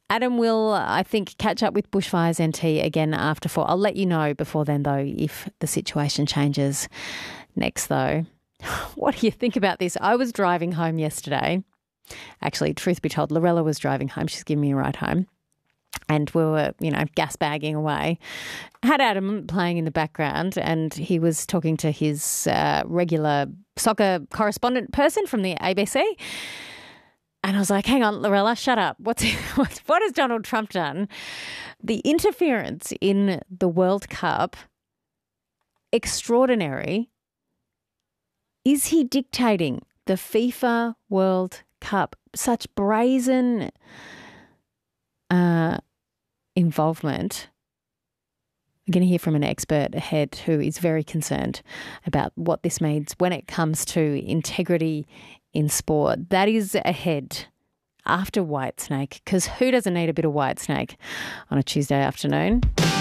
Adam will, I think, catch up with Bushfires NT again after 4. I'll let you know before then, though, if the situation changes. Next, though, what do you think about this? I was driving home yesterday. Actually, truth be told, Lorella was driving home. She's giving me a ride home. And we were, gas bagging away. Had Adam playing in the background, and he was talking to his regular soccer correspondent person from the ABC. And I was like, hang on, Lorella, shut up. What has Donald Trump done? The interference in the World Cup, extraordinary. Is he dictating the FIFA World Cup? Such brazen involvement. I'm going to hear from an expert ahead who is very concerned about what this means when it comes to integrity in sport. That is ahead after Whitesnake, because who doesn't need a bit of Whitesnake on a Tuesday afternoon?